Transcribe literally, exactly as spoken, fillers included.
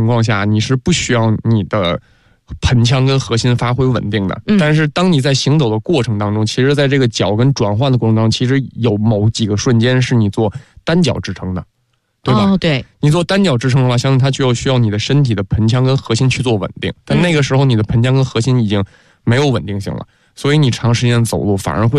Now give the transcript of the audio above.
况下，你是不需要你的盆腔跟核心发挥稳定的。但是当你在行走的过程当中，其实在这个脚跟转换的过程当中，其实有某几个瞬间是你做单脚支撑的，对吧？ 哦，对， 你做单脚支撑的话，相信它就需要你的身体的盆腔跟核心去做稳定，但那个时候你的盆腔跟核心已经没有稳定性了，所以你长时间走路反而会